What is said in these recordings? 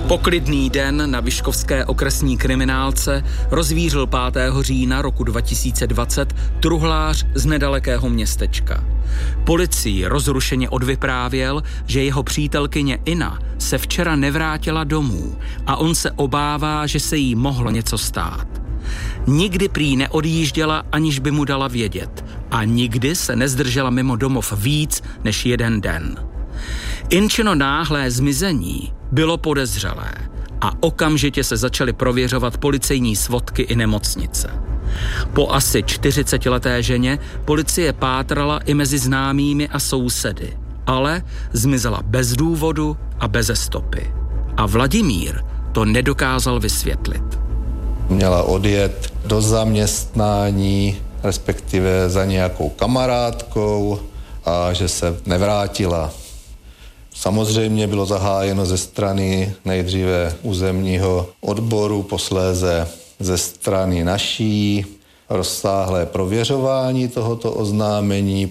Poklidný den na vyškovské okresní kriminálce rozvířil 5. října roku 2020 truhlář z nedalekého městečka. Policii rozrušeně odvyprávěl, že jeho přítelkyně Ina se včera nevrátila domů a on se obává, že se jí mohlo něco stát. Nikdy prý neodjížděla, aniž by mu dala vědět, a nikdy se nezdržela mimo domov víc než jeden den. Inčino náhlé zmizení bylo podezřelé a okamžitě se začaly prověřovat policejní svodky i nemocnice. Po asi 40leté ženě policie pátrala i mezi známými a sousedy, ale zmizela bez důvodu a beze stopy. A Vladimír to nedokázal vysvětlit. Měla odjet do zaměstnání, respektive za nějakou kamarádkou, a že se nevrátila. Samozřejmě bylo zahájeno ze strany nejdříve územního odboru, posléze ze strany naší rozsáhlé prověřování tohoto oznámení.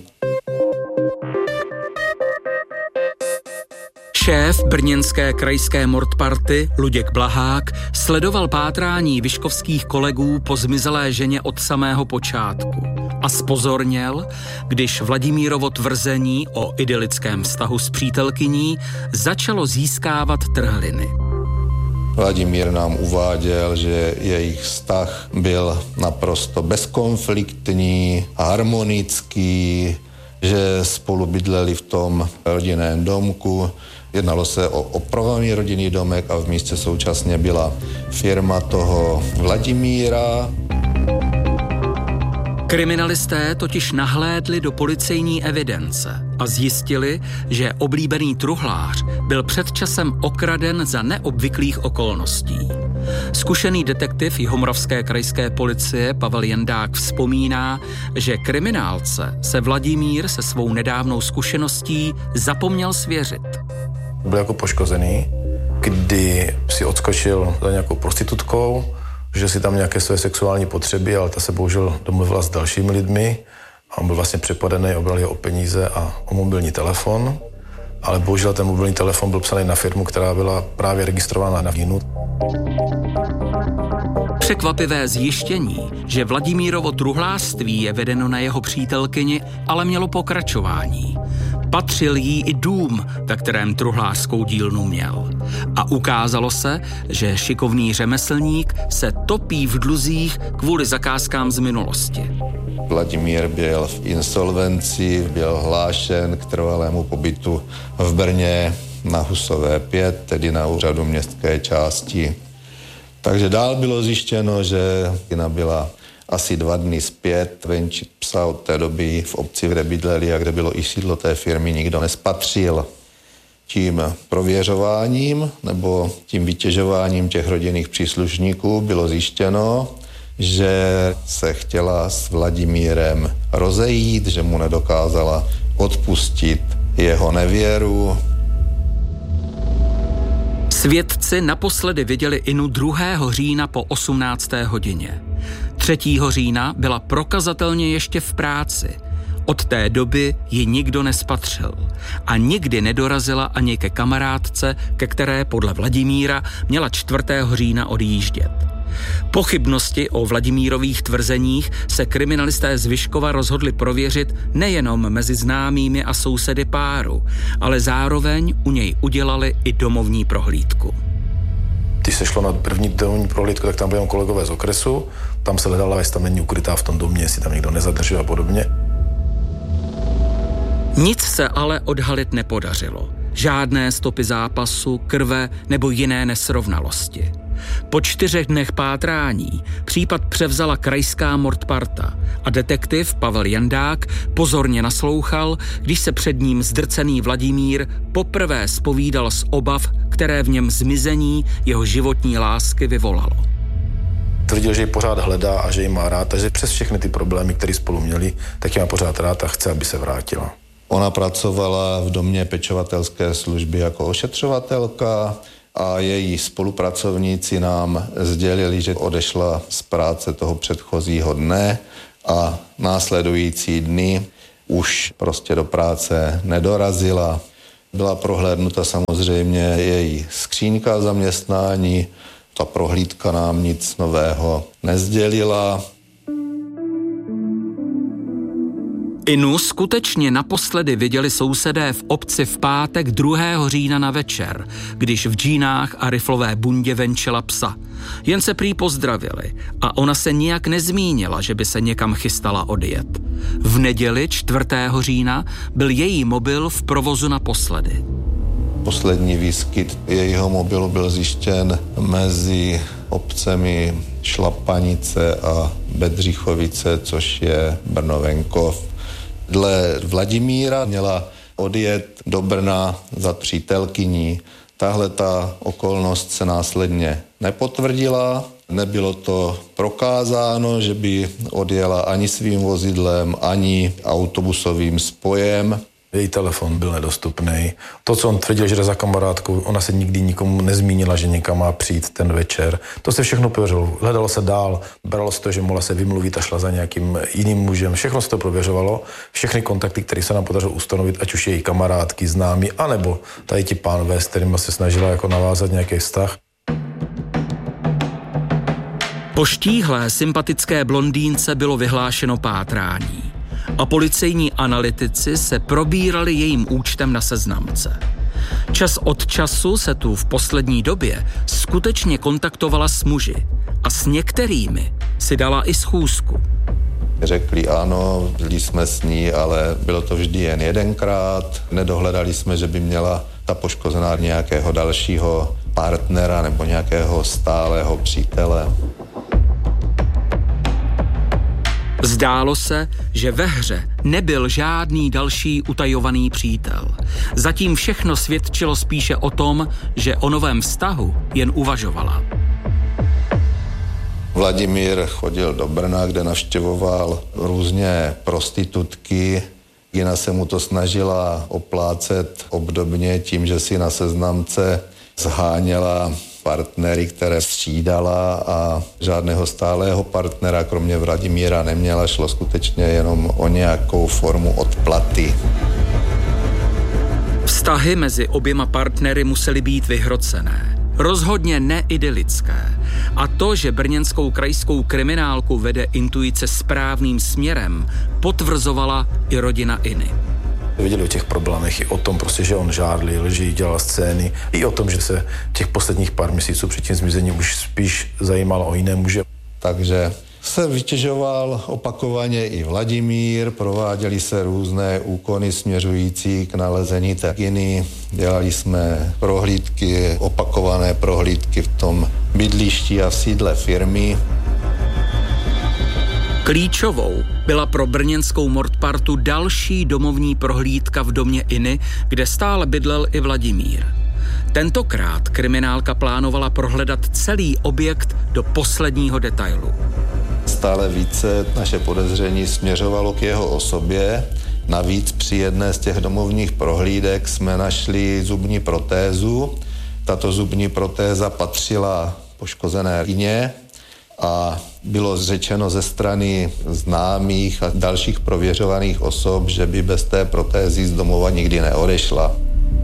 Šéf brněnské krajské mordparty Luděk Blahák sledoval pátrání vyškovských kolegů po zmizelé ženě od samého počátku a zpozorněl, když Vladimírovo tvrzení o idylickém vztahu s přítelkyní začalo získávat trhliny. Vladimír nám uváděl, že jejich vztah byl naprosto bezkonfliktní, harmonický, že spolu bydleli v tom rodinném domku. Jednalo se o opravovaný rodinný domek a v místě současně byla firma toho Vladimíra. Kriminalisté totiž nahlédli do policejní evidence a zjistili, že oblíbený truhlář byl před časem okraden za neobvyklých okolností. Zkušený detektiv jihomoravské krajské policie Pavel Jandák vzpomíná, že kriminálce se Vladimír se svou nedávnou zkušeností zapomněl svěřit. Byl jako poškozený, kdy si odskočil za nějakou prostitutkou, že si tam nějaké své sexuální potřeby, ale ta se bohužel domluvila s dalšími lidmi a on byl vlastně přepadený, obral je o peníze a o mobilní telefon, ale bohužel ten mobilní telefon byl psaný na firmu, která byla právě registrována na Vínu. Překvapivé zjištění, že Vladimírovo truhlářství je vedeno na jeho přítelkyni, ale mělo pokračování. Patřil jí i dům, ve kterém truhlářskou dílnu měl. A ukázalo se, že šikovný řemeslník se topí v dluzích kvůli zakázkám z minulosti. Vladimír byl v insolvenci, byl hlášen k trvalému pobytu v Brně na Husové 5, tedy na úřadu městské části. Takže dál bylo zjištěno, že Ina byla asi 2 dny zpět venčit psa. Od té doby v obci, kde bydleli a kde bylo i sídlo té firmy, nikdo nespatřil. Tím prověřováním nebo tím vytěžováním těch rodinných příslušníků bylo zjištěno, že se chtěla s Vladimírem rozejít, že mu nedokázala odpustit jeho nevěru. Svědci naposledy viděli Inu 2. října po 18. hodině. 3. října byla prokazatelně ještě v práci. Od té doby ji nikdo nespatřil a nikdy nedorazila ani ke kamarádce, ke které podle Vladimíra měla 4. října odjíždět. Pochybnosti o Vladimírových tvrzeních se kriminalisté z Vyškova rozhodli prověřit nejenom mezi známými a sousedy páru, ale zároveň u něj udělali i domovní prohlídku. Když se šlo na první domovní prohlídku, tak tam byli kolegové z okresu, tam se hledala, jestli tam není ukrytá v tom domě, jestli tam někdo nezadržuje a podobně. Nic se ale odhalit nepodařilo. Žádné stopy zápasu, krve nebo jiné nesrovnalosti. Po 4 dnech pátrání případ převzala krajská mordparta a detektiv Pavel Jandák pozorně naslouchal, když se před ním zdrcený Vladimír poprvé zpovídal z obav, které v něm zmizení jeho životní lásky vyvolalo. Tvrdil, že ji pořád hledá a že ji má rád, takže přes všechny ty problémy, které spolu měli, tak ji má pořád rád a chce, aby se vrátila. Ona pracovala v domě pečovatelské služby jako ošetřovatelka a její spolupracovníci nám sdělili, že odešla z práce toho předchozího dne a následující dny už prostě do práce nedorazila. Byla prohlédnuta samozřejmě její skřínka zaměstnání, ta prohlídka nám nic nového nesdělila. Inu skutečně naposledy viděli sousedé v obci v pátek 2. října na večer, když v džínách a riflové bundě venčila psa. Jen se prý pozdravili a ona se nijak nezmínila, že by se někam chystala odjet. V neděli 4. října byl její mobil v provozu naposledy. Poslední výskyt jejího mobilu byl zjištěn mezi obcemi Šlapanice a Bedřichovice, což je Brno-venkov. Dle Vladimíra měla odjet do Brna za přítelkyní. Tahle ta okolnost se následně nepotvrdila. Nebylo to prokázáno, že by odjela ani svým vozidlem, ani autobusovým spojem. Její telefon byl nedostupný. To, co on tvrdil, že jde za kamarádkou, ona se nikdy nikomu nezmínila, že někam má přijít ten večer. To se všechno prověřovalo. Hledalo se dál, bralo se to, že mohla se vymluvit a šla za nějakým jiným mužem. Všechno se to prověřovalo. Všechny kontakty, které se nám podařilo ustanovit, ať už její kamarádky, známí, anebo tady ti pánové, s kterými se snažila jako navázat nějaký vztah. Po štíhlé sympatické blondýnce bylo vyhlášeno pátrání a policejní analytici se probírali jejím účtem na seznamce. Čas od času se tu v poslední době skutečně kontaktovala s muži a s některými si dala i schůzku. Řekli ano, byli jsme s ní, ale bylo to vždy jen jedenkrát. Nedohledali jsme, že by měla ta poškozená nějakého dalšího partnera nebo nějakého stálého přítele. Zdálo se, že ve hře nebyl žádný další utajovaný přítel. Zatím všechno svědčilo spíše o tom, že o novém vztahu jen uvažovala. Vladimír chodil do Brna, kde navštěvoval různě prostitutky. Gina se mu to snažila oplácet obdobně tím, že si na seznamce zháněla partnery, které střídala a žádného stálého partnera, kromě Vladimíra, neměla. Šlo skutečně jenom o nějakou formu odplaty. Vztahy mezi oběma partnery musely být vyhrocené. Rozhodně neidylické. A to, že brněnskou krajskou kriminálku vede intuice správným směrem, potvrzovala i rodina Iny. Věděli o těch problémech, i o tom prostě, že on žádlil, že jí dělal scény, i o tom, že se těch posledních pár měsíců před tím zmizením už spíš zajímalo o jiné muže. Takže se vytěžoval opakovaně i Vladimír, prováděly se různé úkony směřující k nalezení té Giny, dělali jsme prohlídky, opakované prohlídky v tom bydlišti a v sídle firmy. Klíčovou byla pro brněnskou Mordpartu další domovní prohlídka v domě Iny, kde stále bydlel i Vladimír. Tentokrát kriminálka plánovala prohledat celý objekt do posledního detailu. Stále více naše podezření směřovalo k jeho osobě. Navíc při jedné z těch domovních prohlídek jsme našli zubní protézu. Tato zubní protéza patřila poškozené Ině a bylo řečeno ze strany známých a dalších prověřovaných osob, že by bez té protézy z domova nikdy neodešla.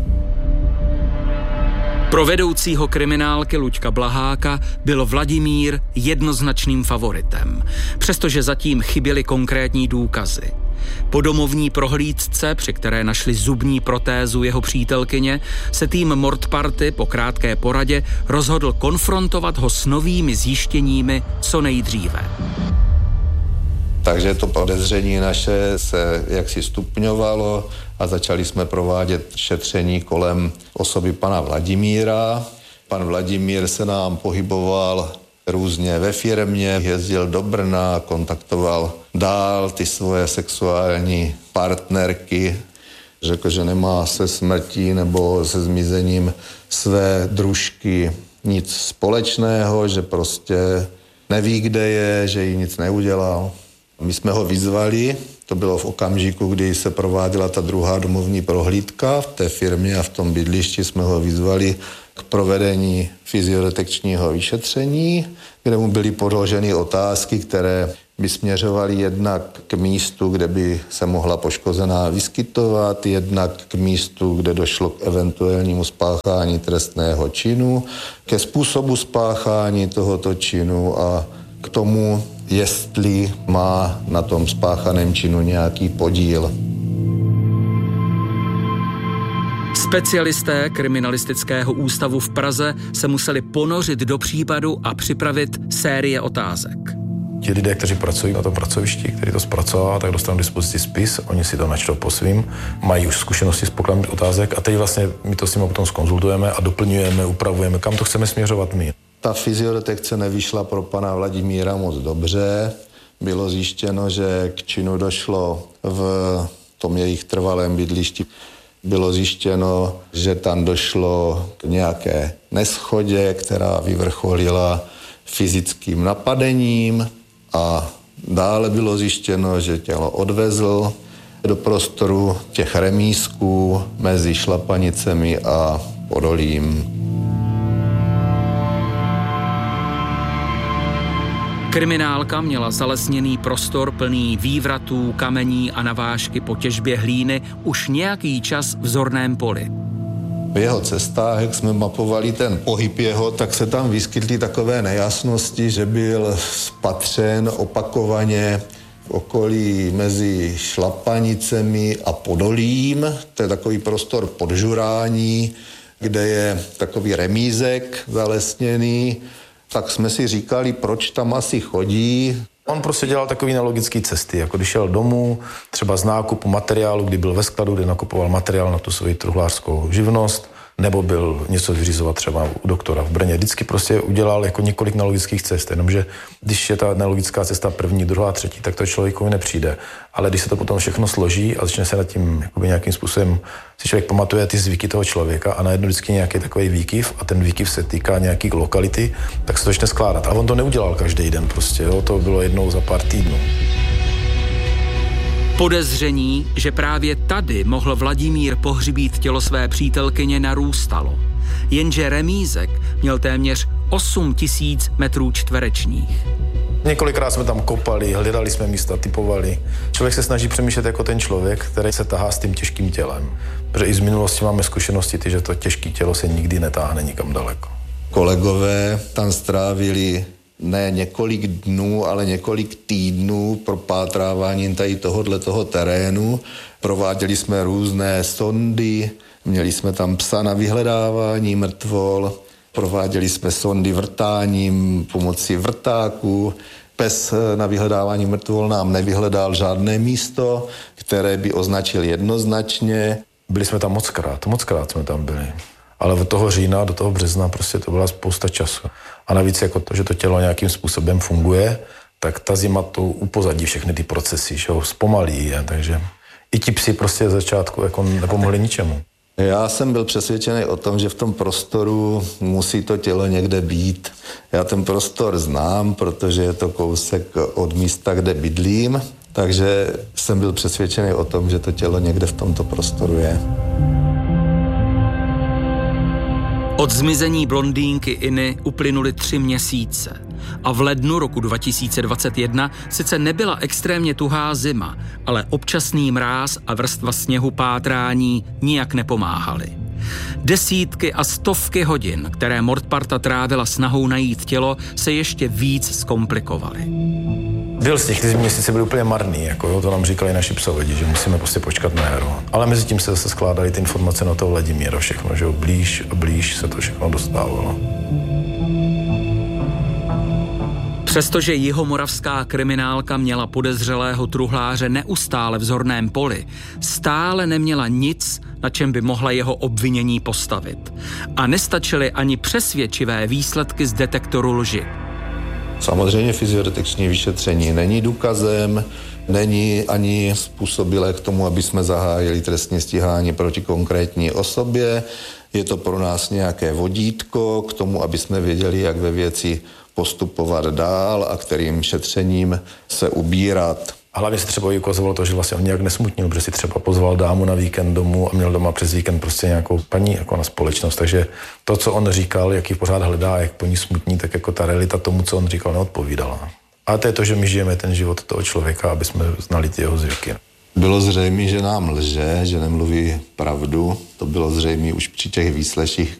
Pro vedoucího kriminálky Luďka Blaháka byl Vladimír jednoznačným favoritem, přestože zatím chyběly konkrétní důkazy. Po domovní prohlídce, při které našli zubní protézu jeho přítelkyně, se tým Mordparty po krátké poradě rozhodl konfrontovat ho s novými zjištěními co nejdříve. Takže to podezření naše se jaksi stupňovalo a začali jsme provádět šetření kolem osoby pana Vladimíra. Pan Vladimír se nám pohyboval různě ve firmě, jezdil do Brna, kontaktoval dál ty svoje sexuální partnerky. Řekl, že nemá se smrtí nebo se zmizením své družky nic společného, že prostě neví, kde je, že jí nic neudělal. My jsme ho vyzvali, to bylo v okamžiku, kdy se prováděla ta druhá domovní prohlídka v té firmě a v tom bydlišti jsme ho vyzvali k provedení fyziodetekčního vyšetření, kde mu byly podloženy otázky, které by směřovaly jednak k místu, kde by se mohla poškozená vyskytovat, jednak k místu, kde došlo k eventuálnímu spáchání trestného činu, ke způsobu spáchání tohoto činu a k tomu, jestli má na tom spáchaném činu nějaký podíl. Specialisté kriminalistického ústavu v Praze se museli ponořit do případu a připravit série otázek. Ti lidé, kteří pracují na tom pracovišti, kteří to zpracovává, tak dostanou k dispozici spis, oni si to načtou po svým, mají už zkušenosti s pokladem otázek a teď vlastně my to s nimi potom zkonzultujeme a doplňujeme, upravujeme, kam to chceme směřovat my. Ta fyziodetekce nevyšla pro pana Vladimíra moc dobře. Bylo zjištěno, že k činu došlo v tom jejich trvalém bydlišti. Bylo zjištěno, že tam došlo k nějaké neschodě, která vyvrcholila fyzickým napadením a dále bylo zjištěno, že tělo odvezl do prostoru těch remízků mezi Šlapanicemi a Podolím. Kriminálka měla zalesněný prostor plný vývratů, kamení a navážky po těžbě hlíny už nějaký čas v zorném poli. V jeho cestách, jak jsme mapovali ten pohyb jeho, tak se tam vyskytly takové nejasnosti, že byl spatřen opakovaně v okolí mezi Šlapanicemi a Podolím. To je takový prostor podžurání, kde je takový remízek zalesněný. Tak jsme si říkali, proč tam asi chodí. On prostě dělal takový nelogický cesty, jako když šel domů, třeba z nákupu materiálu, kdy byl ve skladu, kde nakupoval materiál na tu svoji truhlářskou živnost, nebo byl něco vyřizovat třeba u doktora v Brně. Vždycky prostě udělal jako několik nelogických cest, jenomže když je ta nelogická cesta první, druhá, třetí, tak to člověkovi nepřijde. Ale když se to potom všechno složí a začne se nad tím jakoby nějakým způsobem, si člověk pamatuje ty zvyky toho člověka a najednou vždycky nějaký takový výkyv a ten výkyv se týká nějaký lokality, tak se to začne skládat. A on to neudělal každý den prostě, jo? To bylo jednou za pár týdnů. Podezření, že právě tady mohl Vladimír pohřbít tělo své přítelkyně, narůstalo. Jenže remízek měl téměř 8 000 metrů čtverečních. Několikrát jsme tam kopali, hledali jsme místa, typovali. Člověk se snaží přemýšlet jako ten člověk, který se tahá s tím těžkým tělem. Protože i z minulosti máme zkušenosti, že to těžké tělo se nikdy netáhne nikam daleko. Kolegové tam strávili ne několik dnů, ale několik týdnů propátráváním tady tohoto terénu. Prováděli jsme různé sondy, měli jsme tam psa na vyhledávání mrtvol, prováděli jsme sondy vrtáním pomocí vrtáků. Pes na vyhledávání mrtvol nám nevyhledal žádné místo, které by označil jednoznačně. Byli jsme tam mockrát jsme tam byli. Ale od toho října do toho března prostě to byla spousta času. A navíc jako to, že to tělo nějakým způsobem funguje, tak ta zima to upozadí všechny ty procesy, že ho zpomalí je, takže i ti psi prostě z začátku jako nepomohli ničemu. Já jsem byl přesvědčený o tom, že v tom prostoru musí to tělo někde být. Já ten prostor znám, protože je to kousek od místa, kde bydlím, takže jsem byl přesvědčený o tom, že to tělo někde v tomto prostoru je. Od zmizení blondýnky Iny uplynuly 3 měsíce a v lednu roku 2021 sice nebyla extrémně tuhá zima, ale občasný mráz a vrstva sněhu pátrání nijak nepomáhaly. Desítky a stovky hodin, které mordparta trávila snahou najít tělo, se ještě víc zkomplikovaly. Byl z těch, ty měsíce byly úplně marný, jako jo, to nám říkali naši psovedi, že musíme prostě počkat na jaru. Ale mezi tím se skládaly ty informace na toho Vladimíra všechno, že jo, blíž a blíž se to všechno dostávalo. Přestože jihomoravská kriminálka měla podezřelého truhláře neustále v zorném poli, stále neměla nic, na čem by mohla jeho obvinění postavit. A nestačily ani přesvědčivé výsledky z detektoru lži. Samozřejmě fyziodetekční vyšetření není důkazem, není ani způsobilé k tomu, aby jsme zahájili trestní stíhání proti konkrétní osobě. Je to pro nás nějaké vodítko k tomu, aby jsme věděli, jak ve věci postupovat dál a kterým šetřením se ubírat. A hlavně se třeba ukazovalo to, že vlastně on nějak nesmutnil, protože si třeba pozval dámu na víkend domů a měl doma přes víkend prostě nějakou paní jako na společnost. Takže to, co on říkal, jak ji pořád hledá, jak po ní smutní, tak jako ta realita tomu, co on říkal, neodpovídala. A to je to, že my žijeme ten život toho člověka, aby jsme znali ty jeho zvyky. Bylo zřejmé, že nám lže, že nemluví pravdu. To bylo zřejmé už při těch výsleších,